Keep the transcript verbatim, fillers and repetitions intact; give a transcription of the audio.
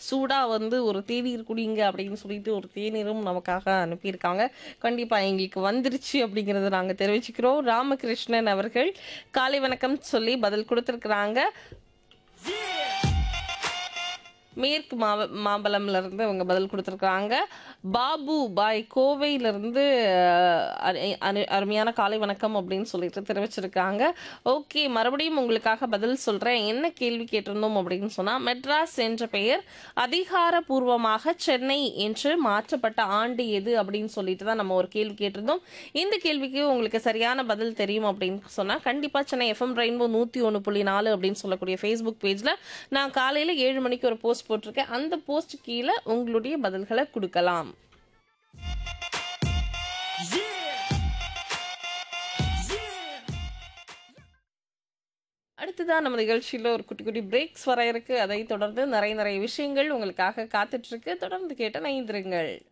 சூடாக வந்து ஒரு தேநீர் குடிங்க அப்படின்னு சொல்லிட்டு ஒரு தேநீரும் நமக்காக அனுப்பியிருக்காங்க. கண்டிப்பாக எங்களுக்கு வந்துருச்சு அப்படிங்கிறத நாங்கள் தெரிவிச்சுக்கிறோம். ராமகிருஷ்ணன் அவர்கள் காலை வணக்கம் சொல்லி பதில் கொடுத்துருக்குறாங்க. மேற்கு மாவ மாம்பலம்ல இருந்து அவங்க பதில் கொடுத்துருக்காங்க. பாபு பாய் கோவையிலிருந்து அருமையான காலை வணக்கம் அப்படின்னு சொல்லிட்டு தெரிவிச்சிருக்காங்க. ஓகே, மறுபடியும் உங்களுக்காக பதில் சொல்கிறேன். என்ன கேள்வி கேட்டிருந்தோம் அப்படின்னு சொன்னால், மெட்ராஸ் என்ற பெயர் அதிகாரப்பூர்வமாக சென்னை என்று மாற்றப்பட்ட ஆண்டு எது அப்படின்னு சொல்லிட்டு தான் நம்ம ஒரு கேள்வி கேட்டிருந்தோம். இந்த கேள்விக்கு உங்களுக்கு சரியான பதில் தெரியும் அப்படின்னு சொன்னால் கண்டிப்பாக சென்னை எஃப்எம் ரெயின்போ நூற்றி ஒன்று புள்ளி நாலு அப்படின்னு சொல்லக்கூடிய ஃபேஸ்புக் பேஜில் நான் காலையில் ஏழு மணிக்கு ஒரு போஸ்ட் போட்டிருக்கேன். அந்த போஸ்ட் கீழே உங்களுடைய பதில்களை கொடுக்கலாம். அடுத்ததான் நம்ம நிகழ்ச்சியில் ஒரு குட்டி குட்டி பிரேக்ஸ் வர இருக்கு. அதை தொடர்ந்து நிறைய நிறைய விஷயங்கள் உங்களுக்காக காத்துட்டு இருக்கு. தொடர்ந்து கேட்ட நைந்திருங்கள்.